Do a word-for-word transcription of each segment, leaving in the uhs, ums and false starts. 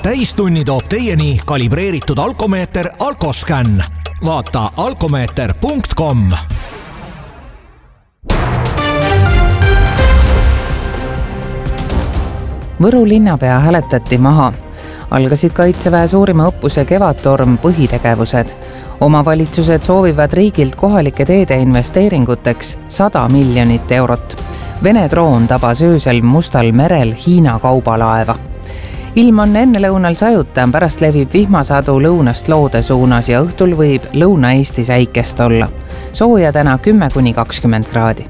täistunni toob teieni kalibreeritud alkomeeter Alkoscan. Vaata alkomeeter punkt com. Võru linnapea hääletati maha. Algasid Kaitseväe suurima õppuse Kevadtorm põhitegevused. Omavalitsused soovivad riigilt kohalike teede investeeringuteks sada miljonit eurot. Vene droon tabas öösel Mustal merel Hiina kaubalaeva. Ilm on ennelõunal sajuta, pärast levib vihmasadu lõunast loode suunas ja õhtul võib Lõuna-Eestis äikest olla. Sooja täna kümme kuni kakskümmend kraadi.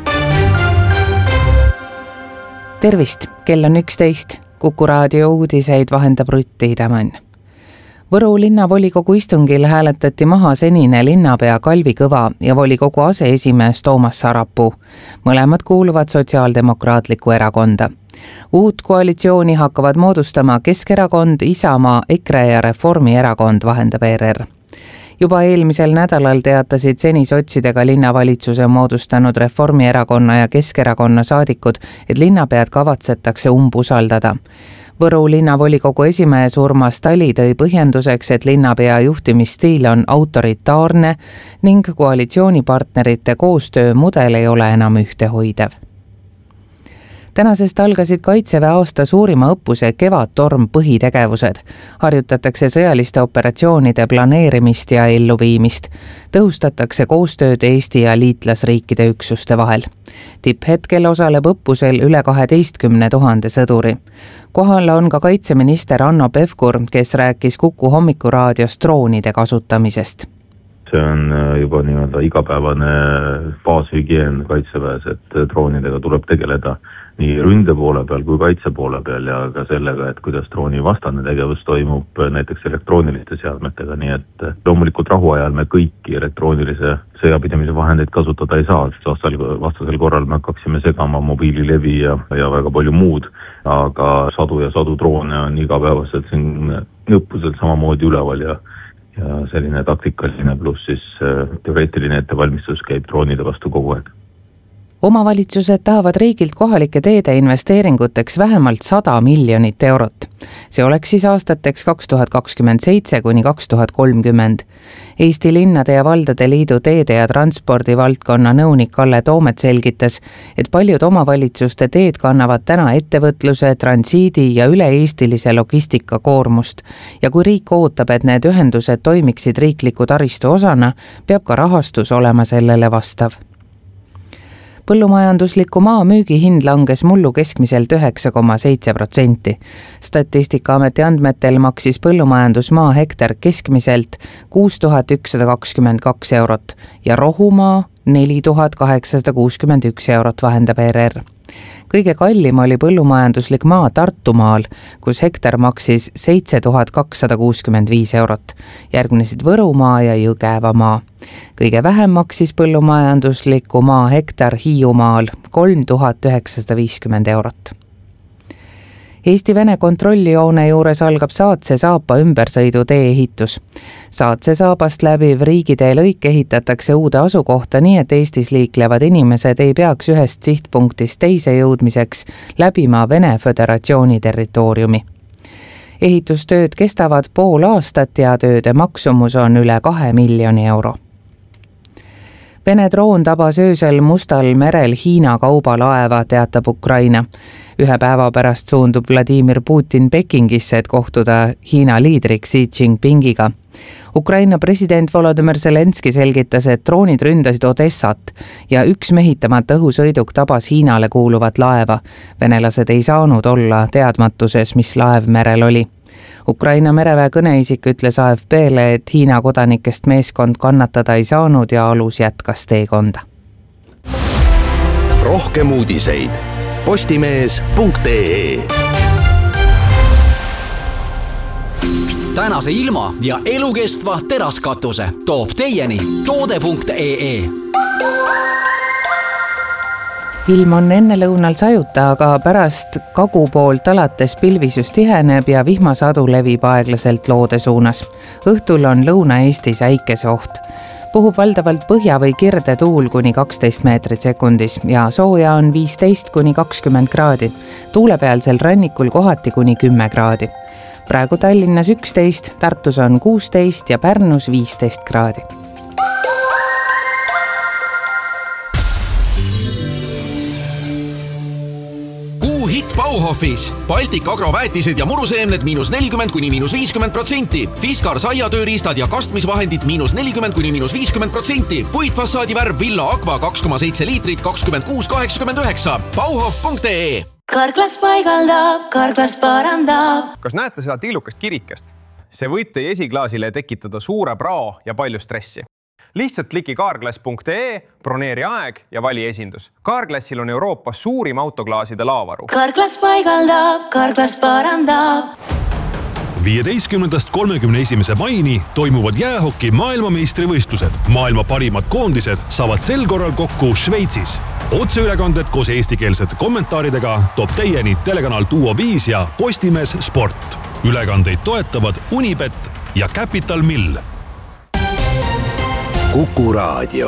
Tervist, kell on üksteist. Kuku raadio uudiseid vahendab Rutti Idamann. Võru linnavolikogu istungil hääletati maha senine linnapea Kalvi Kõva ja volikogu aseesimees Toomas Sarapuu. Mõlemad kuuluvad Sotsiaaldemokraatlikku erakonda. Uut koalitsiooni hakkavad moodustama Keskerakond, Isamaa, EKRE ja Reformierakond, vahendab E R R. Juba eelmisel nädalal teatasid seni sotsidega linnavalitsuse moodustanud Reformierakonna ja Keskerakonna saadikud, et linnapead kavatsetakse umbusaldada. Võru linnavolikogu esimees Urmas Tali tõi põhjenduseks, et linnapea juhtimisstiil on autoritaarne ning koalitsioonipartnerite koostöömudel ei ole enam ühtehoidev. Tänasest algasid Kaitseväe aasta suurima õppuse Kevadtorm põhitegevused. Harjutatakse sõjaliste operatsioonide planeerimist ja elluviimist. Tõhustatakse koostööd Eesti ja liitlasriikide üksuste vahel. Tipphetkel osaleb õppusel üle kaheteistkümne tuhande sõduri. Kohal on ka kaitseminister Hanno Pevkur, kes rääkis Kuku hommikuraadios droonide kasutamisest. See on juba nii-öelda igapäevane baashügieen Kaitseväes, et droonidega tuleb tegeleda nii ründe poole peal kui kaitse poole peal ja ka sellega, et kuidas drooni vastane tegevus toimub näiteks elektrooniliste seadmetega, nii et loomulikult rahuajal me kõiki elektroonilise sõjapidamise vahendeid kasutada ei saa, sest vastasel, vastasel korral me hakkaksime segama mobiililevi ja, ja väga palju muud, aga sadu ja sadu droone on igapäevaselt siin õppusel samamoodi üleval ja ja selline taktikaline pluss siis teoreetiline ettevalmistus käib droonide vastu kogu aeg. Omavalitsused tahavad riigilt kohalike teede investeeringuteks vähemalt sada miljonit eurot. See oleks siis aastateks kaks tuhat kakskümmend seitse kuni kaks tuhat kolmkümmend. Eesti linnade ja valdade liidu teede ja transpordi valdkonna nõunik Kalle Toomet selgitas, et paljud omavalitsuste teed kannavad täna ettevõtluse, transiidi ja üle-eestilise logistika koormust. Ja kui riik ootab, et need ühendused toimiksid riikliku taristu osana, peab ka rahastus olema sellele vastav. Põllumajandusliku maa müügihind langes mullu keskmiselt üheksa koma seitse protsenti. Statistikaameti andmetel maksis põllumajandusmaa hektar keskmiselt kuus tuhat ükssada kakskümmend kaks eurot ja rohumaa neli tuhat kaheksasada kuuskümmend üks eurot, vahendab E R R. Kõige kallim oli põllumajanduslik maa Tartumaal, kus hektar maksis seitse tuhat kakssada kuuskümmend viis eurot. Järgnesid Võrumaa ja Jõgevamaa. Kõige vähem maksis põllumajandusliku maa hektar Hiiumaal kolm tuhat üheksasada viiskümmend eurot. Eesti-Vene kontrollijoone juures algab Saatse saapa ümbersõidu tee ehitus. Saatse saabast läbiv riigitee lõik ehitatakse uude asukohta nii, et Eestis liiklevad inimesed ei peaks ühest sihtpunktist teise jõudmiseks läbima Vene Föderatsiooni territooriumi. Ehitustööd kestavad pool aastat ja tööde maksumus on üle kahe miljoni euro. Vene droon tabas öösel Mustal merel Hiina kaubalaeva, teatab Ukraina. Ühe päeva pärast suundub Vladimir Putin Pekingisse, et kohtuda Hiina liidriks Xi Jinpingiga. Ukraina president Volodymyr Zelenski selgitas, et droonid ründasid Odessat ja üks mehitamata õhusõiduk tabas Hiinale kuuluvat laeva. Venelased ei saanud olla teadmatuses, mis laev merel oli. Ukraina mereväe kõneisik ütles A F P-le, et Hiina kodanikest meeskond kannatada ei saanud ja alus jätkas teekonda. Rohkem uudiseid postimees punkt ee. Tänase ilma ja elukestva teraskatuse toob teieni toode punkt ee. Ilm on ennelõunal sajuta, aga pärast kagu poolt alates pilvisus tiheneb ja vihmasadu levib aeglaselt loode suunas. Õhtul on Lõuna-Eestis äikese oht. Puhub valdavalt põhja või kirde tuul kuni kaksteist meetrit sekundis ja sooja on viisteist kuni kakskümmend kraadi. Tuulepealsel rannikul kohati kuni kümme kraadi. praegu Tallinnas üksteist, Tartus on kuusteist ja Pärnus viisteist kraadi. Hitt Bauhofis. Baltic agroväetised ja muruseemned miinus nelikümmend kuni miinus viiskümmend protsenti. Fiskar saiatööriistad ja kastmisvahendid miinus nelikümmend kuni miinus viiskümmend protsenti. Puitfassaadi värv Villa Aqua kaks koma seitse liitrit kakskümmend kuus kaheksakümmend üheksa. Bauhof punkt ee. Karklas paigaldab, Karklas parandab. Kas näete seda tillukast kirikest? See võib teie esiklaasile tekitada suure prao ja palju stressi. Lihtsalt kliki karglass punkt ee, broneeri aeg ja vali esindus. Karglassil on Euroopas suurim autoklaaside laavaru. Karklas paigaldab, Karklas parandab. viieteistkümnendast kolmekümne esimese maini toimuvad jäähoki maailmameistrivõistlused. Maailma parimad koondised saavad sel korral kokku Šveitsis. Otseülekanded koos eestikeelsete kommentaaridega toob teieni telekanal Duo viis ja Postimees Sport. Ülekandeid toetavad Unibet ja Capital Mill. Kuku Raadio.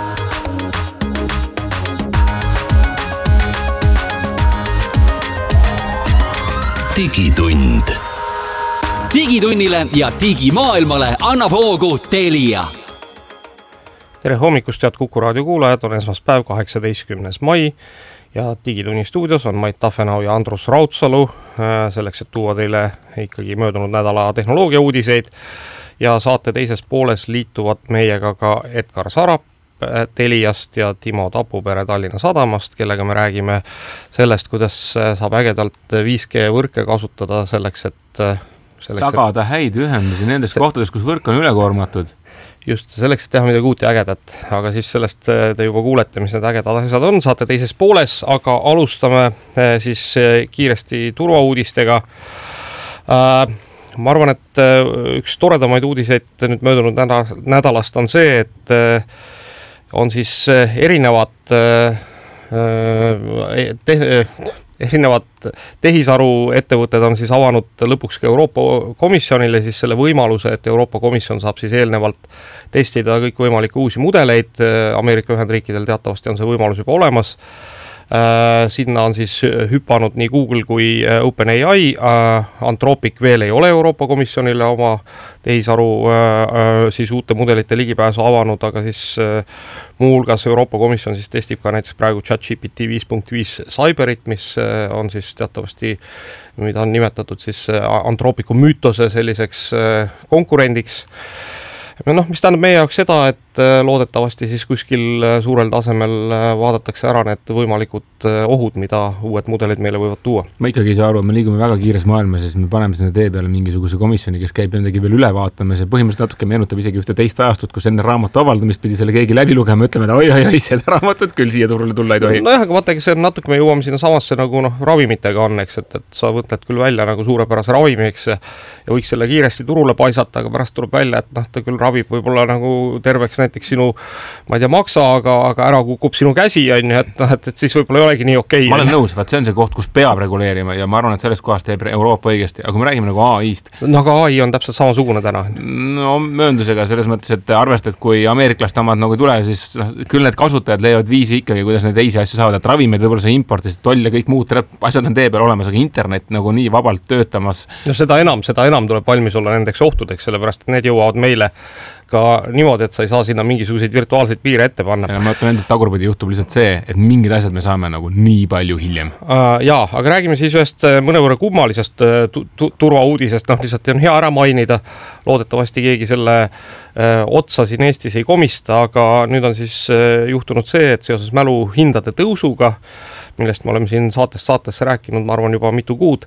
Digitund. Digitunnile ja digimaailmale annab hoogu Telia. Tere hommikust, head Kuku Raadio kuulajad, on esmaspäev kaheksateistkümnes mai ja Digitunni stuudios on Mait Tafenau ja Andrus Raudsalu selleks, et tuua teile ikkagi möödunud nädala tehnoloogia uudiseid. Ja saate teises pooles liituvad meiega ka Edgar Sarap Teliast ja Timo Tapupere Tallinna Sadamast, kellega me räägime sellest, kuidas saab ägedalt viis G võrke kasutada selleks, et selleks, tagada et... häid ühendusi nendes see... kohtades, kus võrk on ülekoormatud. Just selleks, et teha midagi uut ja ägedat, aga siis sellest te juba kuulete, mis need ägedad asjad on, saate teises pooles, aga alustame siis kiiresti turvauudistega. Äh, Ma arvan, et üks toredamaid uudiseid nüüd möödunud nädalast on see, et on siis erinevad, te, erinevad tehisaru ettevõtted on siis avanud lõpuks ka Euroopa Komisjonile siis selle võimaluse, et Euroopa Komisjon saab siis eelnevalt testida kõik võimalikke uusi mudeleid. Ameerika Ühendriikidel teatavasti on see võimalus juba olemas. Sinna on siis hüpanud nii Google kui OpenAI. Anthropic veel ei ole Euroopa Komisjonile oma tehisaru siis uute mudelite ligipääsu avanud, aga siis muuhulgas Euroopa Komisjon siis testib ka näiteks praegu ChatGPT viis punkt viis Cyberit, mis on siis teatavasti, mida on nimetatud siis Anthropicu müütose selliseks konkurendiks. No, mis tähendab meie jaoks seda, et loodetavasti siis kuskil suurel tasemel vaadatakse ära need võimalikud ohud, mida uued mudelid meile võivad tuua. Ma ikkagi ei saa aru, et me liigume väga kiires maailmas, sest me paneme sinna tee peale mingisuguse komisjoni, kes käib midagi veel üle vaatamas ja põhimõtteliselt natuke meenutab isegi ühte teist ajastut, kus enne raamatu avaldamist pidi selle keegi läbi lugema, ütleme, et oi, oi, oi, seda raamatut küll siia turule tulla ei tohi. No jah, aga vaatagi, see on natuke, me jõuame sinna samasse nagu noh, ravimitega on, eks, et, et sa võtled küll välja nagu suurepärase ravimi, eks, ja võiks selle kiiresti turule paisata, aga pärast tuleb välja, et noh, ta küll ravib võib-olla nagu terveks näiteks sinu, ma ei tea, maksa, aga, aga ära kukub sinu käsi, on ju, et, noh, et, et siis võib-olla ei olegi nii okei. Ma olen nõus, vaat see on see koht, kus peab reguleerima ja ma arvan, et sellest kohast teeb Euroopa õigesti, aga kui me räägime nagu A I-st. No aga A I on täpselt samasugune täna. No mööndusega selles mõttes, et arvestad, kui ameeriklaste omad nagu tule, siis noh, küll need kasutajad leiavad viisi ikkagi, kuidas need teisi asju saavad, et ravimeid võib-olla see importis, toll ja kõik muud asjad on tee peal olemas, aga internet nagu nii vabalt töötamas. No seda enam, seda enam tuleb valmis olla nendeks ohtudeks, sellepärast, et need jõuavad meile ka niimoodi, et sa ei saa sinna mingisuguseid virtuaalseid piire ette panna. Ja ma ütlen, endast tagurpidi juhtub lihtsalt see, et mingid asjad me saame nagu nii palju hiljem. Uh, jaa, aga räägime siis ühest mõnevõrra kummalisest tu- tu- turvauudisest, noh lihtsalt on hea ära mainida, loodetavasti keegi selle uh, otsa siin Eestis ei komista, aga nüüd on siis uh, juhtunud see, et seoses mälu hindade tõusuga, millest me oleme siin saatest saatesse rääkinud, ma arvan juba mitu kuud,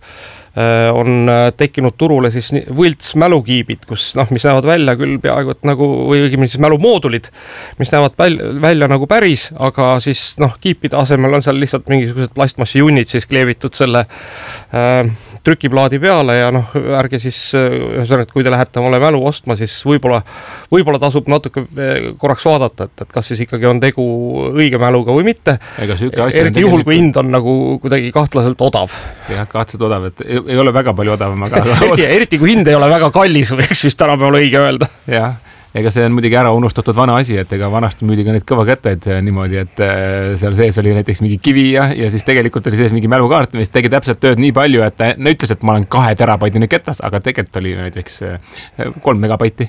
on tekkinud turule siis võlts mälukiibid, kus noh, mis näevad välja küll peaaegu et nagu, või õigemini siis mälumoodulid, mis näevad välja, välja nagu päris, aga siis noh, kiipide asemel on seal lihtsalt mingisugused plastmassi junnid siis kleevitud selle äh, trükiplaadi peale ja noh, ärge siis, ühesõnaga, kui te lähete omale mälu ostma, siis võib-olla, võib-olla tasub natuke korraks vaadata, et, et kas siis ikkagi on tegu õige mäluga või mitte. Eriti juhul, kui hind on nagu kuidagi kahtlaselt odav. Jah, kahtlaselt odav, et ei, ei ole väga palju odavam, aga eriti, eriti kui hind ei ole väga kallis, võiks vist tänapäeval õige öelda. Jah. ega see on muidugi ära unustatud vana asi, et ega vanasti müüdi ka neid kõvakätteid niimoodi, et seal sees oli näiteks mingi kivi ja, ja siis tegelikult oli sees mingi mälukaart, mis tegi täpselt tööd nii palju, et ta ütles, et ma olen kahe terabaidine ketas, aga tegelikult oli näiteks kolm megabaiti.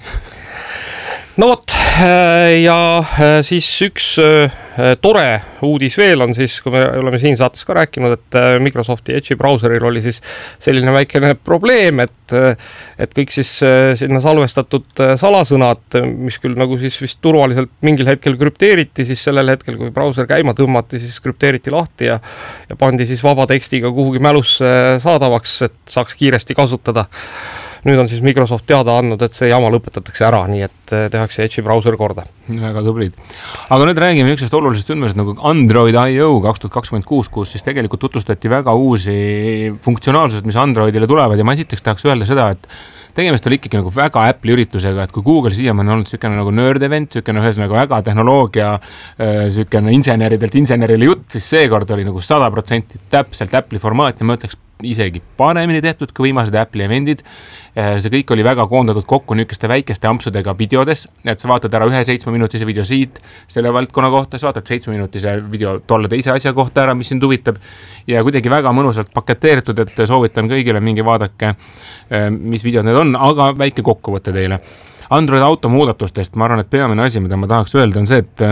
No vot, ja siis üks tore uudis veel on siis, kui me oleme siin saates ka rääkinud, et Microsofti Edge'i brauseril oli siis selline väikene probleem, et, et kõik siis sinna salvestatud salasõnad, mis küll nagu siis vist turvaliselt mingil hetkel krüpteeriti, siis sellel hetkel, kui brauser käima tõmmati, siis krüpteeriti lahti ja, ja pandi siis vaba tekstiga kuhugi mälusse saadavaks, et saaks kiiresti kasutada. Nüüd on siis Microsoft teada andnud, et see jama lõpetatakse ära, nii et tehakse Edge'i brauser korda. Väga tublid. Aga nüüd räägime üksest olulisest sündmusest nagu Android I O kaks tuhat kakskümmend kuus, kus siis tegelikult tutvustati väga uusi funktsionaalsused, mis Androidile tulevad ja ma esiteks tahaks öelda seda, et tegemist oli ikkagi nagu väga Apple'i üritusega, et kui Google siiamaani on olnud sükene nagu nerd event, sükene ühes nagu väga tehnoloogia, sükene inseneridelt insenerile jutt, siis seekord oli nagu sada protsenti täpselt Apple'i formaat ja ma ütleks isegi paremini tehtud kui viimased Apple'i eventid. See kõik oli väga koondatud kokku niisuguste väikeste ampsudega videodes, et sa vaatad ära ühe seitsmeminutise video siit selle valdkonna kohta, sa vaatad seitsmeminutise video tolle teise asja kohta ära, mis sind huvitab ja kuidagi väga mõnusalt paketeeritud, et soovitan kõigile mingi vaadake, mis videod need on, aga väike kokkuvõte teile. Android Auto muudatustest, ma arvan, et peamine asi, mida ma tahaks öelda, on see, et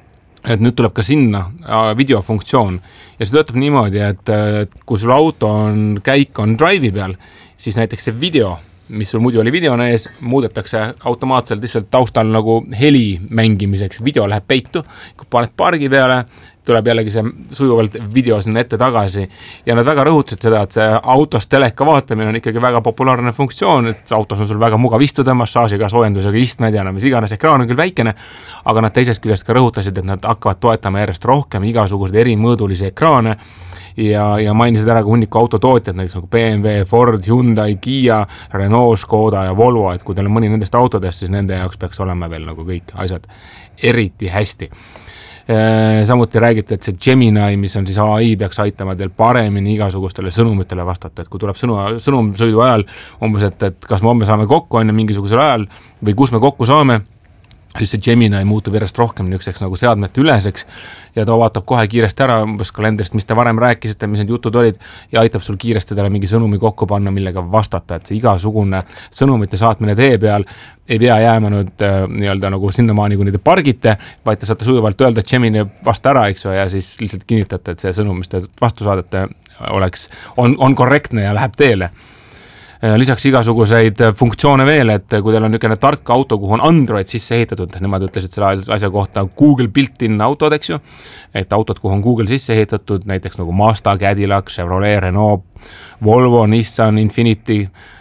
et nüüd tuleb ka sinna videofunktsioon ja see töötab niimoodi, et kui sul auto on käik on drive'i peal, siis näiteks see video, mis sul muidu oli videona ees, muudetakse automaatselt lihtsalt taustal nagu heli mängimiseks, video läheb peitu, kui paned pargi peale, tuleb jällegi see sujuvalt video sinna ette tagasi ja nad väga rõhutasid seda, et see autos teleka vaatamine on ikkagi väga populaarne funktsioon, et autos on sul väga mugav istuda, massaažiga, soojendusega istmed ja mis iganes, ekraan on küll väikene, aga nad teisest küljest ka rõhutasid, et nad hakkavad toetama järjest rohkem igasuguseid erimõõdulisi ekraane ja, ja mainisid ära ka hunniku autotootjad, näiteks nagu B M W, Ford, Hyundai, Kia, Renault, Škoda ja Volvo, et kui teil on mõni nendest autodest, siis nende jaoks peaks olema veel nagu kõik asjad eriti hästi. Samuti räägite, et see Gemini, mis on siis A I, peaks aitama teil paremini igasugustele sõnumitele vastata, et kui tuleb sõnu, sõnum sõidu ajal umbes, et, et kas me homme saame kokku enne mingisugusel ajal või kus me kokku saame, siis see Gemini muutub järjest rohkem niisuguseks nagu seadmete üleseks ja ta vaatab kohe kiiresti ära umbes kalendrist, mis te varem rääkisite, mis need jutud olid ja aitab sul kiiresti talle mingi sõnumi kokku panna, millega vastata, et see igasugune sõnumite saatmine tee peal ei pea jääma nüüd äh, nii-öelda nagu sinnamaani, kui te pargite, vaid te saate sujuvalt öelda, et Gemini vasta ära, eks ja siis lihtsalt kinnitate, et see sõnum, mis te vastu saadate, oleks, on, on korrektne ja läheb teele. Lisaks igasuguseid funktsioone veel, et kui teil on niisugune tark auto, kuhu on Android sisse ehitatud, nemad ütlesid selle asja kohta Google built-in autod, eks ju, et autod, kuhu on Google sisse ehitatud, näiteks nagu Mazda, Cadillac, Chevrolet, Renault, Volvo, Nissan, Infiniti,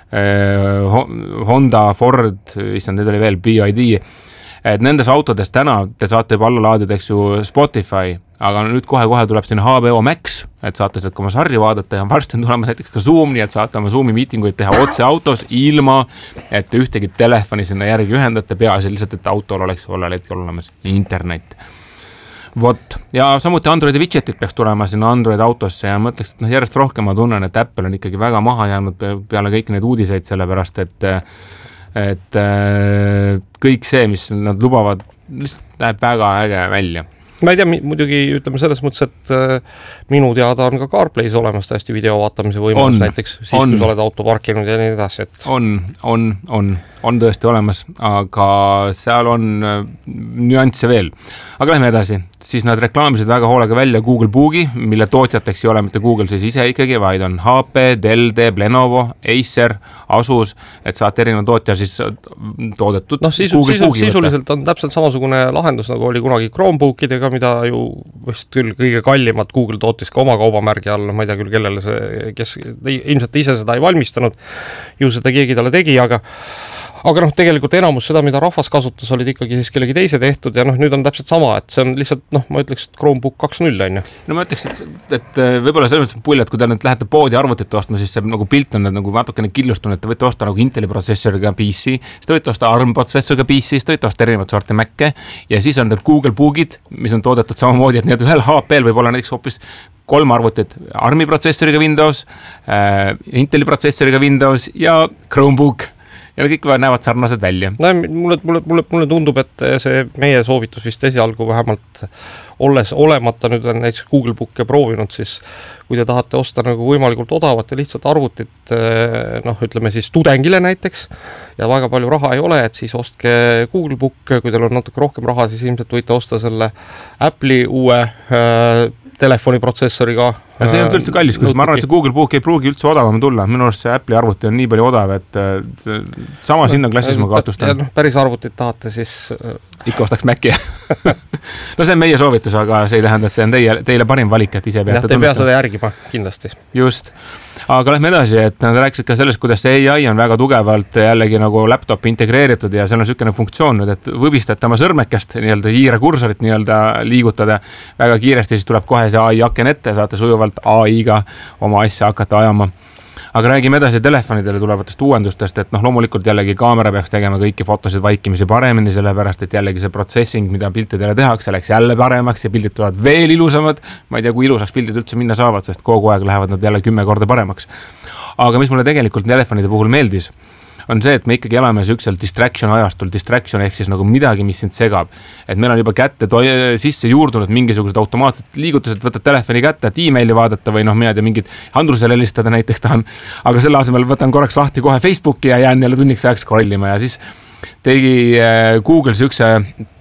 Honda, Ford, issand, need oli veel B I D, et nendes autodes täna te saate juba alla laadida, eks ju, Spotify, aga nüüd kohe-kohe tuleb sinna H B O Max, et saate sealt oma sarri vaadata ja varsti on tulemas näiteks ka Zoom, nii et saate oma Zoomi miitinguid teha otse autos, ilma et ühtegi telefoni sinna järgi ühendate, peaasi lihtsalt, et autol oleks ollel hetkel olemas internet. Vot, ja samuti Androidi widgetid peaks tulema sinna Android autosse ja mõtleks, et no, järjest rohkem ma tunnen, et Apple on ikkagi väga maha jäänud peale kõik need uudiseid, sellepärast et et kõik see, mis nad lubavad, lihtsalt näeb väga äge välja. Ma ei tea, muidugi ütleme selles mõttes, et minu teada on ka CarPlay's olemas täiesti video vaatamise võimalus, on, näiteks siis, on, kui sa oled auto parkinud ja nii edasi. Et... On, on, on, on tõesti olemas, aga seal on nüansse veel. Aga lähme edasi, siis nad reklaamisid väga hoolega välja Google Boogi, mille tootjateks ei ole mitte Google siis ise ikkagi, vaid on H P, Dell, Lenovo, Acer, Asus, et saate erinevad tootja siis toodetud no, sisu, Google sisu, Boogi sisuliselt võtta. On täpselt samasugune lahendus, nagu oli kunagi Chromebookidega, mida ju vist küll kõige kallimat Google tootis ka oma kaubamärgi all, ma ei tea küll, kellele see, kes ilmselt ise seda ei valmistanud, ju seda keegi talle tegi, aga Aga noh, tegelikult enamus seda, mida rahvas kasutas, olid ikkagi siis kellegi teise tehtud ja noh, nüüd on täpselt sama, et see on lihtsalt, noh, ma ütleks, et Chromebook kaks null on ju. No ma ütleks, et, et võib-olla selles mõttes pulli, et kui te nüüd lähete poodi arvutit ostma, siis see nagu pilt on nagu natukene killustune, et te võite osta nagu Inteli protsessoriga P C, siis te võite osta ARM protsessoriga P C, siis te võite osta erinevat sorti Mace ja siis on need Google Boogid, mis on toodetud samamoodi, et need ühel H P-l võib olla näiteks hoopis kolm arvutit, ARMi protsessoriga Windows, äh, Inteli protsessoriga Windows ja Chromebook. ja kõik näevad sarnased välja. No, mulle, mulle, mulle, mulle tundub, et see meie soovitus vist esialgu vähemalt olles olemata nüüd on näiteks Google Booke proovinud, siis kui te tahate osta nagu võimalikult odavat ja lihtsalt arvutit, noh, ütleme siis tudengile näiteks, ja väga palju raha ei ole, et siis ostke Google Book, kui teil on natuke rohkem raha, siis ilmselt võite osta selle Apple'i uue äh, telefoniprotsessoriga. Ja see on üldse kallis, kus ma arvan, et see Google Book ei pruugi üldse odavam tulla. Minu arust see Apple'i arvuti on nii palju odav, et sama sinna klassis ma kaotustan. No, päris arvutit tahate, siis ikka ostaks Maci. No see on meie soovitus, aga see ei tähenda, et see on teie, teile parim valik, et ise peate tunnetama. Te pea seda järgima, kindlasti. Just. Aga lähme edasi, et nad rääkisid ka sellest, kuidas see A I on väga tugevalt jällegi nagu laptop integreeritud ja seal on sükene funktsioon nüüd, et võbistate oma sõrmekest nii-öelda hiire kursorit nii-öelda liigutada väga kiiresti, siis tuleb kohe see A I aken ette, saate sujuvalt A I-ga oma asja hakata ajama. Aga räägime edasi telefonidele tulevatest uuendustest, et noh, loomulikult jällegi kaamera peaks tegema kõiki fotosid vaikimisi paremini, sellepärast et jällegi see protsessing, mida piltidele tehakse, läks jälle paremaks ja pildid tulevad veel ilusamad. Ma ei tea, kui ilusaks pildid üldse minna saavad, sest kogu aeg lähevad nad jälle kümme korda paremaks. Aga mis mulle tegelikult telefonide puhul meeldis, on see, et me ikkagi elame süksel distraction ajastul, distraction ehk siis nagu midagi, mis sind segab. Et meil on juba kätte toi- sisse juurdunud mingisugused automaatsed liigutused, võtad telefoni kätte, et e-maili vaadata või noh, mina tea mingid Andrusele helistada näiteks tahan, aga selle asemel võtan korraks lahti kohe Facebooki ja jään jälle tunniks ajaks scrollima ja siis tegi Google sükse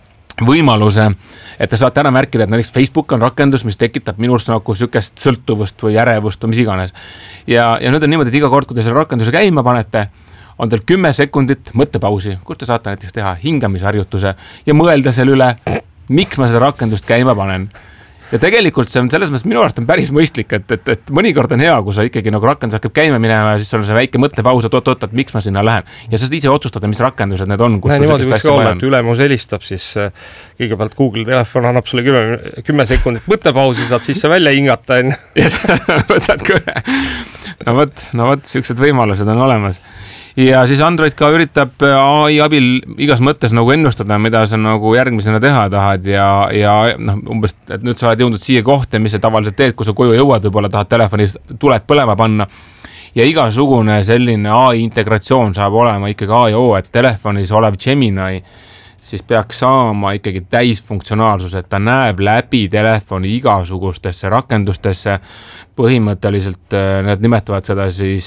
võimaluse, et te saate ära märkida, et näiteks Facebook on rakendus, mis tekitab minust nagu sükest sõltuvust või ärevust või mis iganes. Ja, ja nüüd on niimoodi, et iga kord, kui te selle rakenduse käima panete, on teil kümme sekundit mõttepausi, kus te saate näiteks teha hingamisharjutuse ja mõelda selle üle, miks ma seda rakendust käima panen. Ja tegelikult see on selles mõttes minu arust on päris mõistlik, et, et, et mõnikord on hea, kui sa ikkagi nagu rakendus hakkab käima minema ja siis on see väike mõttepaus, et oot-oot, et miks ma sinna lähen. Ja sa saad ise otsustada, mis rakendused need on, kus sul sellist asja vaja on. Ülemus helistab, siis kõigepealt Google telefon annab sulle kümme, kümme sekundit mõttepausi, saad sisse välja hingata. Ja võtad kõne. No võt, no võt, siuksed võimalused on olemas. Ja siis Android ka üritab A I abil igas mõttes nagu ennustada, mida sa nagu järgmisena teha tahad ja, ja noh, umbes, et nüüd sa oled jõudnud siia kohta, mis sa tavaliselt teed, kui sa koju jõuad, võib-olla tahad telefonis tuled põlema panna. Ja igasugune selline A I integratsioon saab olema ikkagi A ja O, et telefonis olev Gemini siis peaks saama ikkagi täisfunktsionaalsus, et ta näeb läbi telefoni igasugustesse rakendustesse. Põhimõtteliselt need nimetavad seda siis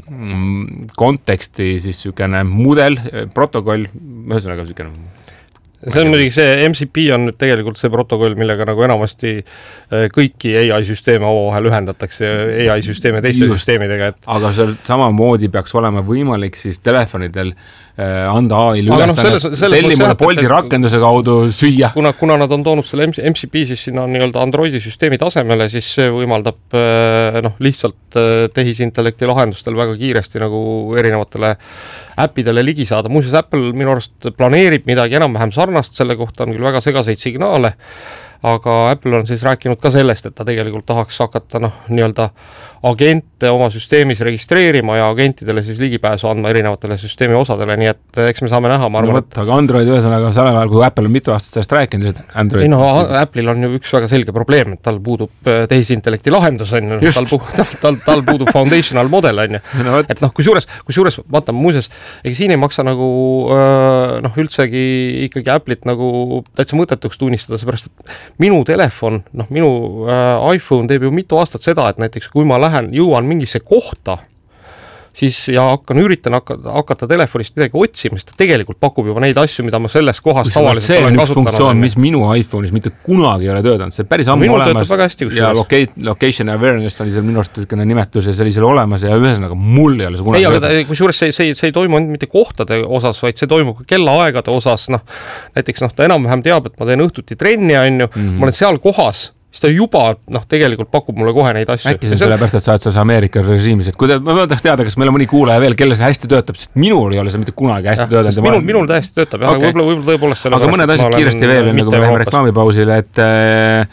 konteksti, siis sükene mudel, protokoll, ühesõnaga sükene. See on muidugi see M C P on nüüd tegelikult see protokoll, millega nagu enamasti kõiki A I süsteeme omavahel ühendatakse A I süsteeme teiste Just. süsteemidega. Et... Aga seal samamoodi peaks olema võimalik siis telefonidel anda A I-l ülesannet, telli mulle Bolti rakenduse kaudu süüa. Kuna, kuna nad on toonud selle M C P siis sinna nii-öelda Androidi süsteemi tasemele, siis see võimaldab noh, lihtsalt tehisintellekti lahendustel väga kiiresti nagu erinevatele äppidele ligi saada. Muuseas, Apple minu arust planeerib midagi enam-vähem sarnast, selle kohta on küll väga segaseid signaale, aga Apple on siis rääkinud ka sellest, et ta tegelikult tahaks hakata noh, nii-öelda agente oma süsteemis registreerima ja agentidele siis ligipääsu andma erinevatele süsteemi osadele, nii et eks me saame näha, ma arvan, no, võt, aga Android ühesõnaga sellel ajal, kui Apple on mitu aastat sellest rääkinud, Android... ei no, Apple'il on ju üks väga selge probleem, et tal puudub tehisintellekti lahendus, on ju, tal, tal, tal, tal puudub foundational model, on ju, no, et noh, kui suures, kui suures, vaata, muuseas, ega siin ei maksa nagu noh, üldsegi ikkagi Apple'it nagu täitsa mõtetuks tunnistada, seepärast, et minu telefon, noh, minu äh, iPhone teeb ju mitu aastat seda, et näiteks kui ma lähen, jõuan mingisse kohta, siis ja hakkan, üritan hakata, hakata telefonist midagi otsima, sest ta tegelikult pakub juba neid asju, mida ma selles kohas tavaliselt olen kasutanud. See on üks funktsioon, mis minu iPhone'is mitte kunagi ei ole töötanud, see päris ammu minul olemas hästi, ja loca- location awareness oli seal minu arust nimetus ja see oli seal olemas ja ühesõnaga mul ei ole see kunagi ei, aga kui suures see, see, see ei toimu mitte kohtade osas, vaid see toimub ka kellaaegade osas, noh, näiteks noh, ta enam-vähem teab, et ma teen õhtuti trenni, on ju, mm-hmm. ma olen seal kohas, siis ta juba noh, tegelikult pakub mulle kohe neid asju. Äkki see on sellepärast, et sa oled selles Ameerika režiimis, et kui te, ma tahaks teada, kas meil on mõni kuulaja veel, kelle see hästi töötab, sest minul ei ole see mitte kunagi hästi töötab. Minul, minul täiesti töötab, jah, okay. võib-olla, võib-olla tõepoolest aga mõned asjad kiiresti veel, enne kui me läheme reklaamipausile, et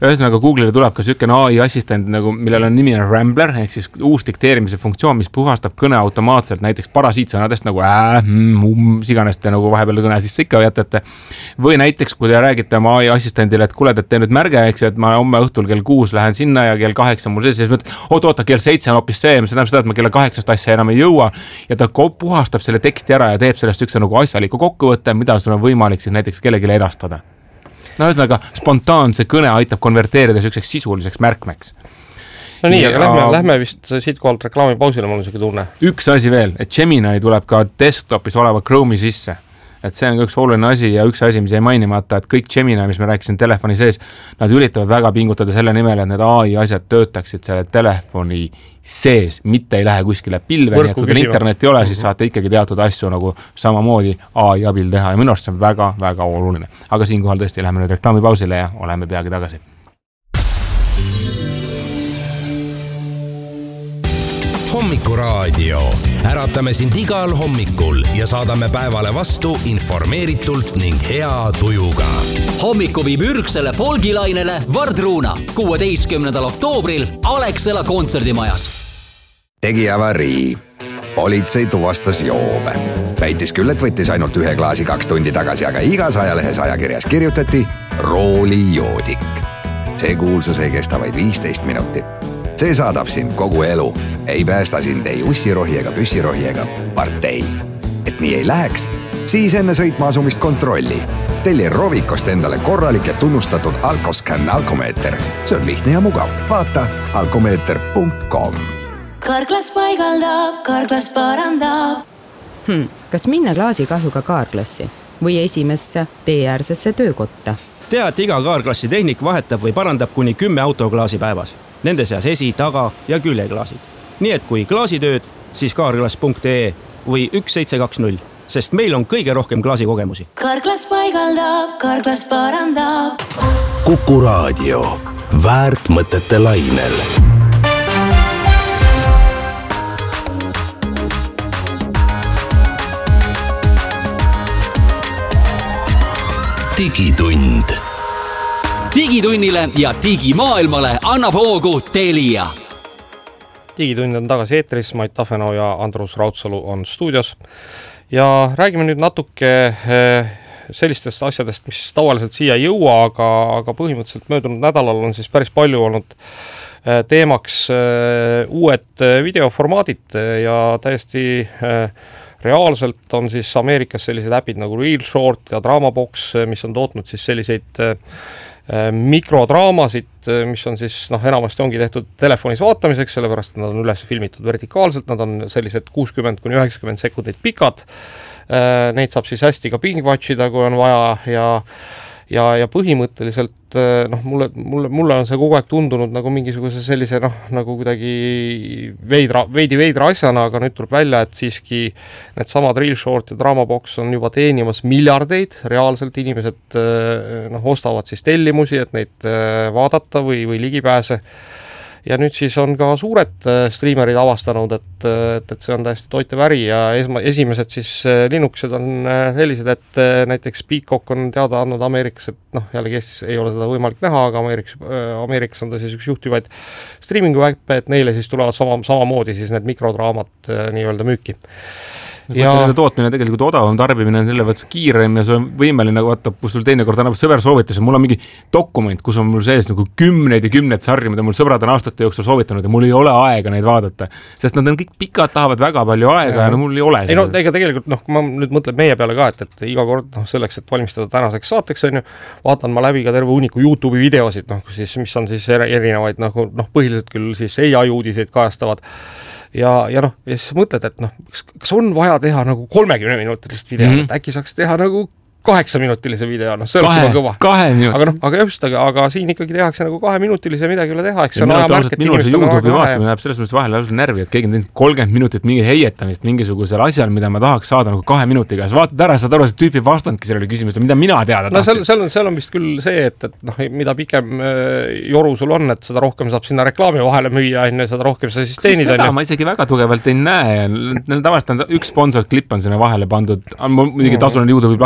ühesõnaga Google'ile tuleb ka sükene A I assistent, nagu, millel on nimi on Rambler, ehk siis uus dikteerimise funktsioon, mis puhastab kõne automaatselt, näiteks parasiitsõnadest nagu ää, mm, um, siganest ja nagu vahepeal kõne sisse ikka jätate. Või näiteks, kui te räägite oma A I assistendile, et kuule, et tee nüüd märge, eks, et ma homme õhtul kell kuus lähen sinna ja kell kaheksa mul see, siis mõtled, oot, oota, kell seitse on hoopis see, see tähendab seda, et ma kella kaheksast asja enam ei jõua ja ta puhastab selle teksti ära ja teeb sellest üks nagu asjaliku kokkuvõtte, mida sul on võimalik siis näiteks kellelegi edastada. No ühesõnaga, spontaanse kõne aitab konverteerida selliseks sisuliseks märkmeks. No nii, aga lähme, lähme vist siit kohalt reklaamipausile, mul on selline tunne. Üks asi veel, et Gemini tuleb ka desktopis oleva Chrome'i sisse. Et see on ka üks oluline asi ja üks asi, mis ei mainimata, et kõik Gemini, mis me rääkisin telefoni sees, nad üritavad väga pingutada selle nimel, et need A I asjad töötaksid selle telefoni sees, mitte ei lähe kuskile pilve, nii et kui teil internet ei ole, siis saate ikkagi teatud asju nagu samamoodi A I abil teha ja minu arust see on väga, väga oluline. Aga siinkohal tõesti läheme nüüd reklaamipausile ja oleme peagi tagasi. Hommikuraadio. Äratame sind igal hommikul ja saadame päevale vastu informeeritult ning hea tujuga. Hommiku viib ürgsele folgilainele Vardruuna kuueteistkümnendal oktoobril Alexela kontserdimajas. Tegi avarii. Politsei tuvastas joobe. Väitis küll, et võttis ainult ühe klaasi kaks tundi tagasi, aga igas ajalehes ajakirjas kirjutati roolijoodik. See kuulsus ei kesta vaid viisteist minutit. See saadab sind kogu elu. Ei päästa sind ei ussirohi ega püssirohi ega partei. Et nii ei läheks, siis enne sõitma asumist kontrolli. Telli Rovikost endale korralik ja tunnustatud Alkoscan alkomeeter. See on lihtne ja mugav. Vaata alkomeeter punkt com. Karklas paigaldab, karklas parandab. Hmm, kas minna klaasi kahjuga kaarklassi või esimesse teeäärsesse töökotta? Tea, et iga kaarklassi tehnik vahetab või parandab kuni kümme autoklaasi päevas. Nende seas esi, taga ja küljeklaasid. Nii et kui klaasitööd, siis kaarklas punkt ee või üks seitse kaks null, sest meil on kõige rohkem klaasikogemusi. Karklas paigaldab, karklas parandab. Kuku Raadio. Väärt mõtete lainel. Digitund. Digitunnile ja digimaailmale annab hoogu Telia. Digitund on tagasi eetris, Mait Tafenau ja Andrus Raudsalu on stuudios. Ja räägime nüüd natuke sellistest asjadest, mis tavaliselt siia ei jõua, aga, aga põhimõtteliselt möödunud nädalal on siis päris palju olnud teemaks uued videoformaadid ja täiesti reaalselt on siis Ameerikas sellised äpid nagu Real Short ja Dramabox, mis on tootnud siis selliseid mikrodraamasid, mis on siis noh, enamasti ongi tehtud telefonis vaatamiseks, sellepärast nad on üles filmitud vertikaalselt, nad on sellised kuuskümmend kuni üheksakümmend sekundit pikad. Neid saab siis hästi ka pingwatchida, kui on vaja ja ja ja põhimõtteliselt noh, mulle mulle mulle on see kogu aeg tundunud nagu mingisuguse sellise noh, nagu kuidagi veidra veidi veidra asjana, aga nüüd tuleb välja, et siiski need samad Real Short ja Dramabox on juba teenimas miljardeid, reaalselt inimesed noh, ostavad siis tellimusi, et neid vaadata või või ligipääse. Ja nüüd siis on ka suured streamerid avastanud, et, et, et see on täiesti toitev äri ja esma, esimesed siis Linuxid on sellised, et näiteks Peacock on teada andnud Ameerikas, et noh, jällegi Eestis ei ole seda võimalik näha, aga Ameerikas, Ameerikas on ta siis üks juhtivaid streamingu äppe, et neile siis tulevad sama, samamoodi siis need mikrodraamad nii-öelda müüki. Ja nende tootmine tegelikult odavam, tarbimine on selle võttes kiirem ja see on võimeline, vaata, kus sul teine kord annab sõber soovitus ja mul on mingi dokument, kus on mul sees nagu kümneid ja kümneid sarju, mida mul sõbrad on aastate jooksul soovitanud ja mul ei ole aega neid vaadata, sest nad on kõik pikad, tahavad väga palju aega ja, ja no mul ei ole. Ei no ega tegelikult, noh, kui ma nüüd mõtlen meie peale ka, et, et iga kord noh, selleks, et valmistada tänaseks saateks, on ju, vaatan ma läbi ka terve uniku YouTube'i videosid, noh, siis, mis on siis erinevaid, noh, noh põhiliselt küll siis A I uudiseid kajastavad. Ja, ja noh, ja siis mõtled, et noh, kas on vaja teha nagu kolmekümne minutilist video, mm -hmm. et äkki saaks teha nagu kaheksa minutilise video, noh, see oleks juba kõva. Aga noh, aga just, aga, aga siin ikkagi tehakse nagu kahe minutilise midagi üle teha, eks see on aja märk, et minul see YouTube'i vaatamine läheb selles mõttes vahel lausa närvi, et keegi on teinud kolmkümmend minutit mingi heietamist mingisugusel asjal, mida ma tahaks saada nagu kahe minutiga, siis vaatad ära, saad aru, see tüüpi vastandki sellele küsimusele, mida mina teada no, tahtsin. Seal, seal on vist küll see, et, et noh, mida pikem joru sul on, et seda rohkem saab sinna reklaami vahele müüa, enne seda rohkem sa siis teenid. Seda ma isegi väga tugevalt ei näe. Tavaliselt üks sponsor klipp on sinna vahele pandud, muidugi tasuline YouTube'i plakett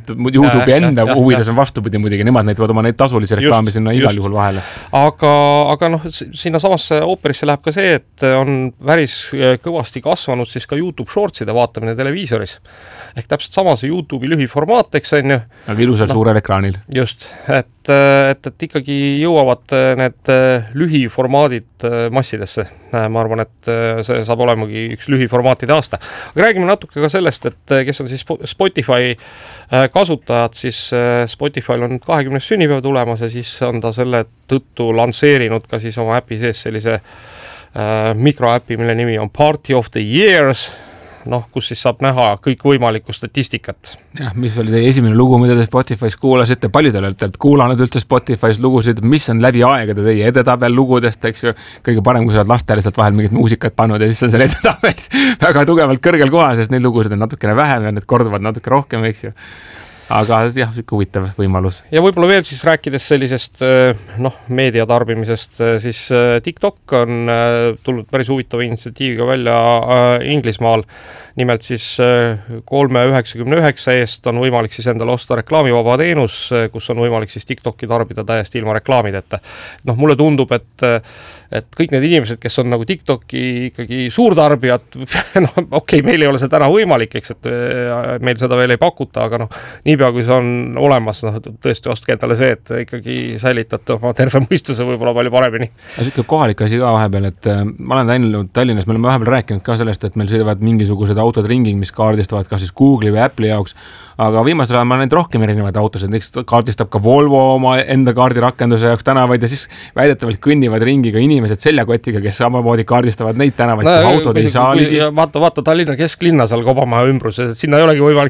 et YouTube'i enda ja, huvides ja, on vastupidi muidugi, nemad näitavad oma neid tasulisi reklaami sinna igal juhul vahele. Aga, aga noh, sinna samasse ooperisse läheb ka see, et on päris kõvasti kasvanud siis ka YouTube Shortside vaatamine televiisoris. Ehk täpselt sama see YouTube'i lühiformaat, eks on ju. Aga ilusal no, suurel ekraanil. Just, et, et, et ikkagi jõuavad need lühiformaadid massidesse. Ma arvan, et see saab olemagi üks lühiformaatide aasta. Aga räägime natuke ka sellest, et kes on siis Spotify kasutajad, siis Spotify'l on kahekümnes sünnipäev tulemas ja siis on ta selle tõttu lansseerinud ka siis oma äpi sees sellise äh, mikroäpi, mille nimi on Party of the Years, noh, kus siis saab näha kõik võimalikku statistikat. Jah, mis oli teie esimene lugu, mida te Spotify's kuulasite, palju te olete kuulanud üldse Spotify's lugusid, mis on läbi aegade teie edetabel lugudest, eks ju, kõige parem, kui sa oled lastele sealt vahel mingit muusikat pannud ja siis on seal edetabelis väga tugevalt kõrgel kohal, sest neid lugusid on natukene vähem ja need korduvad natuke rohkem, eks ju. Aga jah, siuke huvitav võimalus. Ja võib-olla veel siis rääkides sellisest noh, meedia tarbimisest, siis TikTok on tulnud päris huvitava initsiatiiviga välja Inglismaal. Nimelt siis kolme üheksakümne üheksa eest on võimalik siis endale osta reklaamivaba teenus, kus on võimalik siis TikToki tarbida täiesti ilma reklaamideta. Noh, mulle tundub, et, et kõik need inimesed, kes on nagu TikToki ikkagi suurtarbijad, noh, okei, okay, meil ei ole see täna võimalik, eks, et meil seda veel ei pakuta, aga noh, niipea kui see on olemas, noh, tõesti ostke endale see, et ikkagi säilitate oma terve mõistuse võib-olla palju paremini. Siuke kohalik asi ka vahepeal, et ma olen läinud Tallinnas, me oleme vahepeal rääkinud ka sellest, et meil sõidavad mingisugused autod ringing, mis kaardistavad kas siis Google'i või Apple'i jaoks, aga viimasel ajal ma olen neid rohkem erinevaid autosid, näiteks kaardistab ka Volvo oma enda kaardirakenduse jaoks tänavaid ja siis väidetavalt kõnnivad ringiga inimesed seljakotiga, kes samamoodi kaardistavad neid tänavaid, no, kui autod ei saa ligi. Vaata, vaata Tallinna kesklinna seal Kobamaja ümbruses, sinna ei olegi võimalik